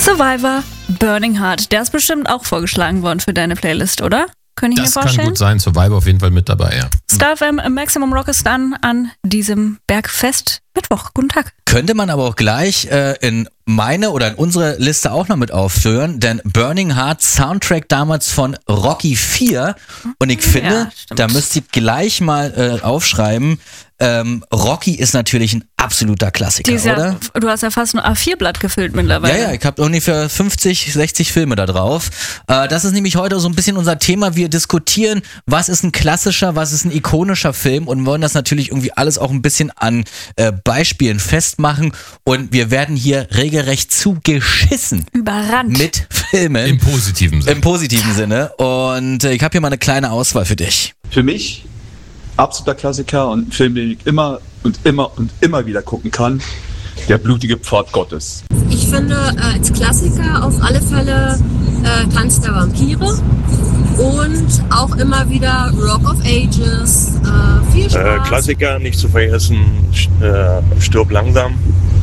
Survivor, Burning Heart. Der ist bestimmt auch vorgeschlagen worden für deine Playlist, oder? Könnte ich mir vorstellen? Das kann gut sein. Survivor auf jeden Fall mit dabei, ja. Star FM Maximum Rock ist dann an diesem Bergfest Mittwoch. Guten Tag. Könnte man aber auch gleich in meine oder in unsere Liste auch noch mit aufführen, denn Burning Heart Soundtrack damals von Rocky 4 und ich finde, da müsst ihr gleich mal aufschreiben, Rocky ist natürlich ein absoluter Klassiker, oder? Du hast ja fast ein A4-Blatt gefüllt mittlerweile. Ja, ich habe ungefähr 50, 60 Filme da drauf. Das ist nämlich heute so ein bisschen unser Thema. Wir diskutieren, was ist ein klassischer, was ist ein ikonischer Film und wollen das natürlich irgendwie alles auch ein bisschen an Beispielen festmachen und wir werden hier regelrecht zugeschissen. Überrannt. Mit Filmen. Im positiven Sinne. Im positiven Sinne. Und ich habe hier mal eine kleine Auswahl für dich. Für mich absoluter Klassiker und ein Film, den ich immer und immer und immer wieder gucken kann. Der blutige Pfad Gottes. Ich finde als Klassiker auf alle Fälle Tanz der Vampire und auch immer wieder Rock of Ages. Viel Spaß. Klassiker, nicht zu vergessen, Stirb langsam.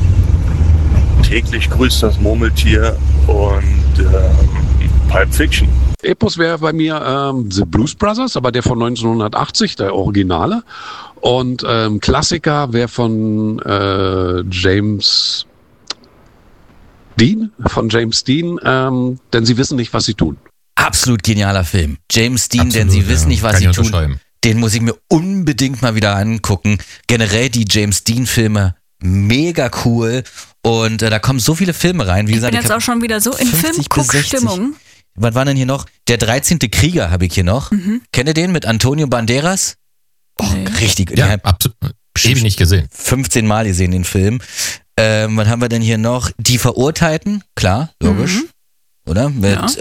Täglich grüßt das Murmeltier und Pulp Fiction. Epos wäre bei mir The Blues Brothers, aber der von 1980, der Originale. Und Klassiker wäre von James Dean, denn sie wissen nicht, was sie tun. Absolut genialer Film. James Dean, denn sie wissen nicht, was sie tun. Den muss ich mir unbedingt mal wieder angucken. Generell die James Dean Filme mega cool. Und da kommen so viele Filme rein. Wie gesagt, ich bin jetzt auch schon wieder so in Film-Guck-Stimmung. Was war denn hier noch? Der 13. Krieger habe ich hier noch. Kennt ihr den mit Antonio Banderas? Oh, richtig. Ja, absolut. Ewig nicht gesehen. 15 Mal gesehen den Film. Was haben wir denn hier noch? Die Verurteilten, klar, logisch. Oder? Mit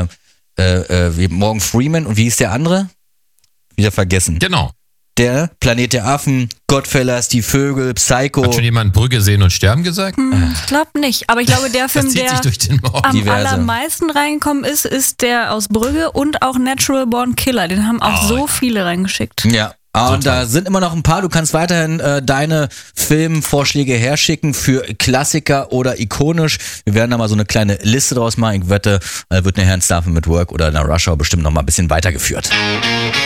Morgan Freeman. Und wie hieß der andere? Wieder vergessen. Genau. Der Planet der Affen, Godfellas, Die Vögel, Psycho. Hat schon jemand Brügge sehen und sterben gesagt? Ich glaube nicht. Aber ich glaube, der Film, der am allermeisten reingekommen ist der aus Brügge und auch Natural Born Killer. Den haben auch so viele reingeschickt. Ja. Und da sind immer noch ein paar. Du kannst weiterhin deine Filmvorschläge herschicken für Klassiker oder ikonisch. Wir werden da mal so eine kleine Liste draus machen. Ich wette, wird eine Herrn Starfen mit Work oder einer Rush Hour bestimmt noch mal ein bisschen weitergeführt.